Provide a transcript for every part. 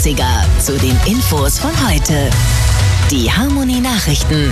Klassiker zu den Infos von heute. Die Harmony Nachrichten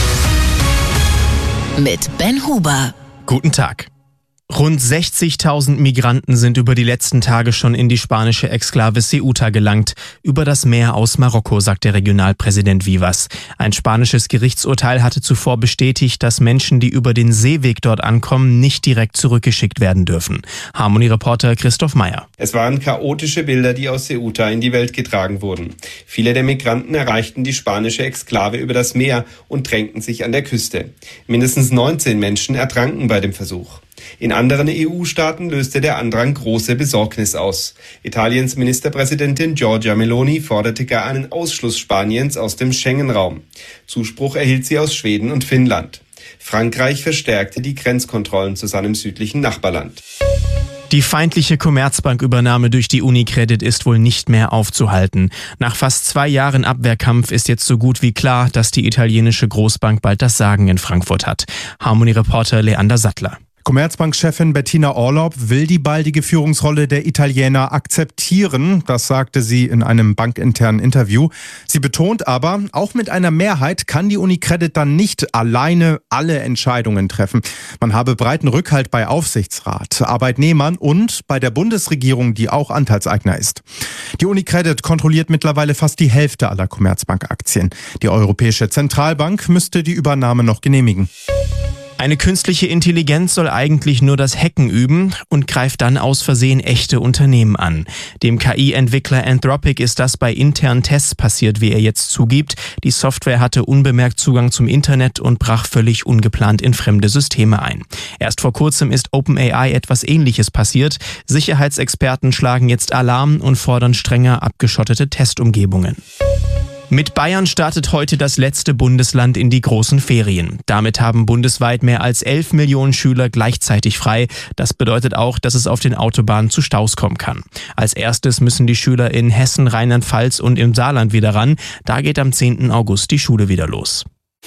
mit Ben Huber. Guten Tag. Rund 60.000 Migranten sind über die letzten Tage schon in die spanische Exklave Ceuta gelangt. Über das Meer aus Marokko, sagt der Regionalpräsident Vivas. Ein spanisches Gerichtsurteil hatte zuvor bestätigt, dass Menschen, die über den Seeweg dort ankommen, nicht direkt zurückgeschickt werden dürfen. Harmony-Reporter Christoph Meyer. Es waren chaotische Bilder, die aus Ceuta in die Welt getragen wurden. Viele der Migranten erreichten die spanische Exklave über das Meer und drängten sich an der Küste. Mindestens 19 Menschen ertranken bei dem Versuch. In anderen EU-Staaten löste der Andrang große Besorgnis aus. Italiens Ministerpräsidentin Giorgia Meloni forderte gar einen Ausschluss Spaniens aus dem Schengen-Raum. Zuspruch erhielt sie aus Schweden und Finnland. Frankreich verstärkte die Grenzkontrollen zu seinem südlichen Nachbarland. Die feindliche Commerzbank-Übernahme durch die UniCredit ist wohl nicht mehr aufzuhalten. Nach fast 2 Jahren Abwehrkampf ist jetzt so gut wie klar, dass die italienische Großbank bald das Sagen in Frankfurt hat. Harmony-Reporter Leander Sattler. Commerzbank-Chefin Bettina Orlob will die baldige Führungsrolle der Italiener akzeptieren. Das sagte sie in einem bankinternen Interview. Sie betont aber, auch mit einer Mehrheit kann die UniCredit dann nicht alleine alle Entscheidungen treffen. Man habe breiten Rückhalt bei Aufsichtsrat, Arbeitnehmern und bei der Bundesregierung, die auch Anteilseigner ist. Die UniCredit kontrolliert mittlerweile fast die Hälfte aller Commerzbank-Aktien. Die Europäische Zentralbank müsste die Übernahme noch genehmigen. Eine künstliche Intelligenz soll eigentlich nur das Hacken üben und greift dann aus Versehen echte Unternehmen an. Dem KI-Entwickler Anthropic ist das bei internen Tests passiert, wie er jetzt zugibt. Die Software hatte unbemerkt Zugang zum Internet und brach völlig ungeplant in fremde Systeme ein. Erst vor kurzem ist OpenAI etwas Ähnliches passiert. Sicherheitsexperten schlagen jetzt Alarm und fordern strenger abgeschottete Testumgebungen. Mit Bayern startet heute das letzte Bundesland in die großen Ferien. Damit haben bundesweit mehr als 11 Millionen Schüler gleichzeitig frei. Das bedeutet auch, dass es auf den Autobahnen zu Staus kommen kann. Als erstes müssen die Schüler in Hessen, Rheinland-Pfalz und im Saarland wieder ran. Da geht am 10. August die Schule wieder los.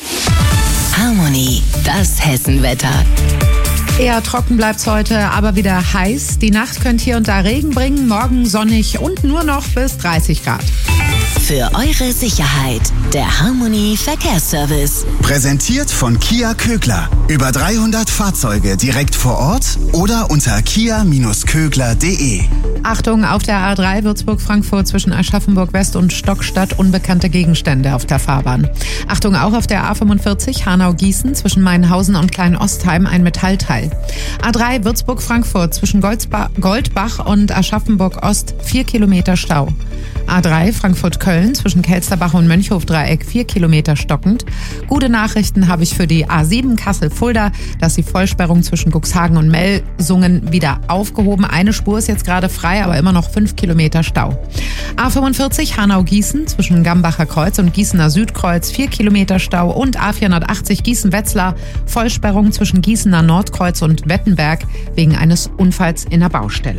Harmony, das Hessenwetter. Eher trocken bleibt's heute, aber wieder heiß. Die Nacht könnte hier und da Regen bringen, morgen sonnig und nur noch bis 30 Grad. Für eure Sicherheit, der Harmony Verkehrsservice. Präsentiert von Kia Kögler. Über 300 Fahrzeuge direkt vor Ort oder unter kia-kögler.de. Achtung, auf der A3 Würzburg-Frankfurt zwischen Aschaffenburg West und Stockstadt unbekannte Gegenstände auf der Fahrbahn. Achtung, auch auf der A45 Hanau-Gießen zwischen Mainhausen und Klein-Ostheim ein Metallteil. A3 Würzburg-Frankfurt zwischen Goldbach und Aschaffenburg-Ost 4 Kilometer Stau. A3 Frankfurt-Köln zwischen Kelsterbach und Mönchhof-Dreieck 4 Kilometer stockend. Gute Nachrichten habe ich für die A7 Kassel-Fulda, dass die Vollsperrung zwischen Cuxhagen und Melsungen wieder aufgehoben. Eine Spur ist jetzt gerade frei, aber immer noch 5 Kilometer Stau. A45 Hanau-Gießen zwischen Gambacher Kreuz und Gießener Südkreuz 4 Kilometer Stau und A480 Gießen-Wetzlar Vollsperrung zwischen Gießener Nordkreuz und Wettenberg wegen eines Unfalls in der Baustelle.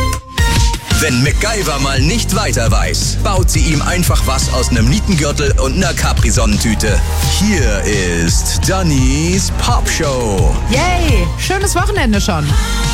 Wenn MacGyver mal nicht weiter weiß, baut sie ihm einfach was aus einem Nietengürtel und einer Capri-Sonnentüte. Hier ist Dannys Popshow. Yay! Schönes Wochenende schon.